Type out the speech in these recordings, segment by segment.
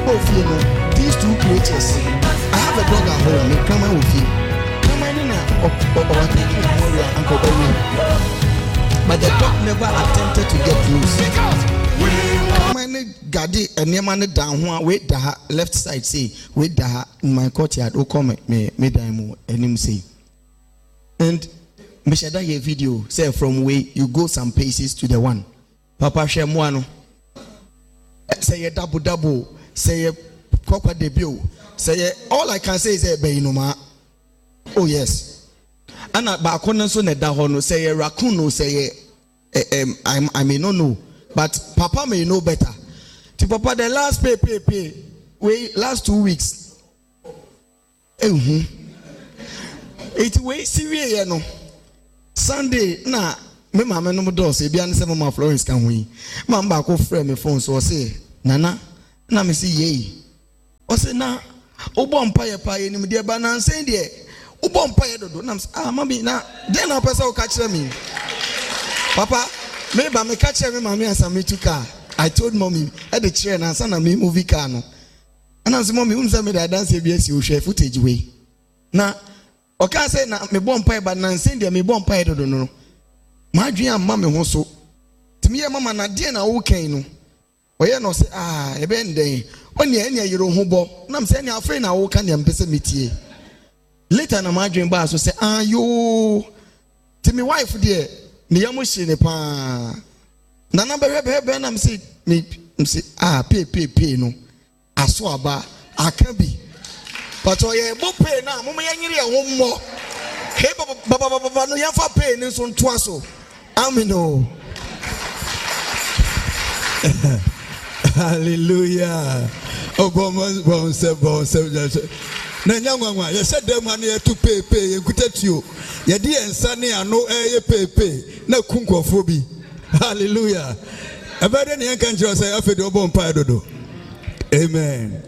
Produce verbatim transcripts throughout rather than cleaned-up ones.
both you know these two creatures. I have a dog at home. Me come with you. Come on in now. Uncle Benny. But the dog never attempted to get loose. Come on, Gadi and Yamane down one wait the left side say wait the my courtyard. Oh come me me demo and him say. And me share that video say from where you go some paces to the one. Papa Shemuano. Say a double double. Say a proper debut. Say all I can say is a Beinoma. Oh yes. And about so ne da hono say a raccoon say um I I may not know, but Papa may know better. To Papa the last pay pay pay wait last two weeks. Eh it wait serious no. Sunday na me mama no do say bia ne se mama Florence kan hu. Man ba ko frɛ me phone so say nana na me say ye. O say na obo mpaye paye nim de ba na nsen de obo mpaye dodo na ah mami na den na pesa o ka kire me. Papa me ba me ka kire me mami ansa me tuka. I told mommy at the chair na sana me movie car no. And I say mommy unsa me da dance e bi esi o hwe footage we. Na o ka say na me bo mpaye ba na nsen de me bo mpaye dodo no. Ma dwen amma me ho so. Timi ye mama na de na wo kan no. Oye no say ah e be nden. Oni enya yero ho bo. Na me say enya afre na wo kan de mpese metie. Later na ma dwen ba so say ah yo. Timi wife there me yamo hye ne pa. Na na be be be na me say me say ah pe pe pe no. Aso aba aka bi. But oye bo pe na mo me yanyire e ho mo. Hey baba baba baba no yafa pe ni so nto aso. Amino. Hallelujah. Oh, bon, bon, c'est bon, c'est bon. Nanyangwa, you said them money to pay, pay, you could tell you. Yadi and Sunny are no air pay, pay, no kunko phobi. Hallelujah. About any young just say, I feel the bon padodo. Amen.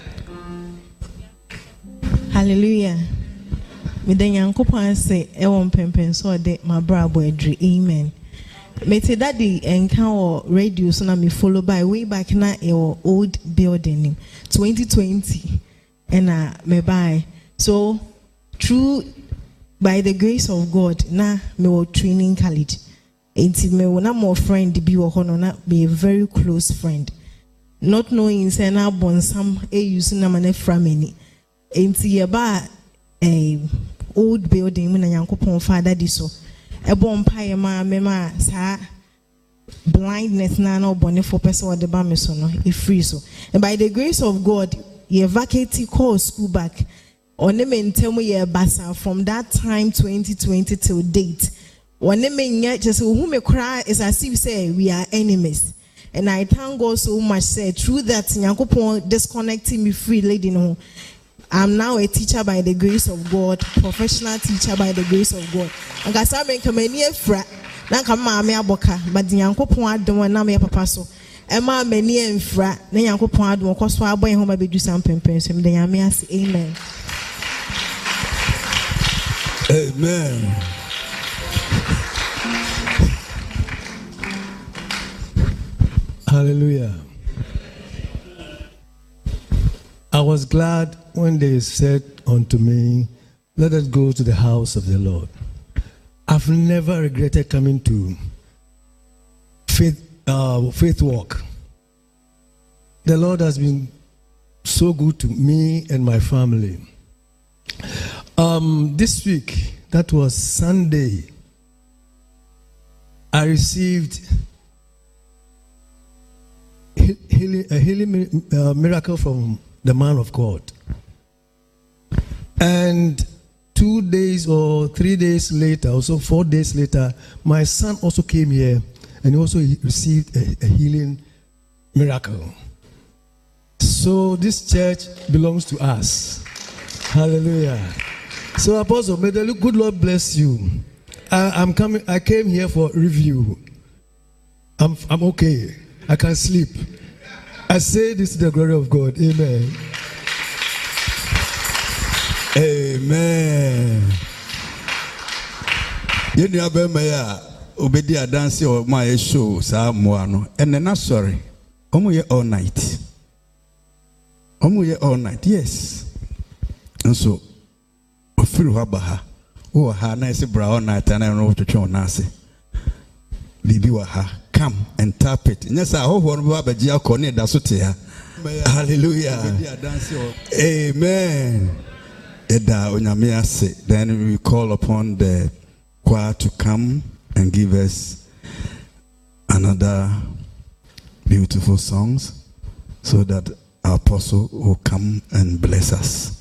Hallelujah. Me den Yankopon say, e won pempen so de my brabo edri. Amen. Me say daddy enka radio so na me follow by way back na e old building twenty twenty and uh, me buy so through by the grace of God na me wo training college enti me wo na more friend bi wo hono na be a very close friend not knowing say na bonsam e use na ma na frameni enti ye ba eh old building na Yankopon father di so e bon paye ma me ma sa blindness na no bone for person or the ba me so no e free so and by the grace of God ye vacate call school back on me tell me ye basa from that time twenty twenty till date one me just who me cry is as if say we are enemies. And I thank God so much say through that Yankopon disconnecting me free lady no. I'm now a teacher by the grace of God, professional teacher by the grace of God. And I say me come near fra na come mama aboka but the Yankopon adom na me papa so. E ma me near fra na Yankopon adom ko so aboy ho ma bedu sam pempen so me the yame ase amen. Amen. Hallelujah. I was glad when they said unto me, let us go to the house of the Lord. I've never regretted coming to faith, uh, faith walk. The Lord has been so good to me and my family. Um, this week, that was Sunday, I received healing, a healing uh, miracle from the man of God. And two days or three days later, also four days later, my son also came here and he also received a, a healing miracle. So this church belongs to us. Hallelujah. So Apostle, may the good Lord bless you. I, I'm coming. I came here for review. I'm I'm okay. I can sleep. I say this to the glory of God. Amen. Amen. You know about my obedi dance or my show sa moano and then sorry. Omo ye all night. Omu all night, yes. And so, a few wabaha. Oh, ha, nice bra all night, and I don't know what to show Nasi. Bibi waha, come and tap it. Yes, I hope one will be a corner that's what here. Hallelujah. Amen. Eda onyame ase. Then we call upon the choir to come and give us another beautiful songs so that our apostle will come and bless us.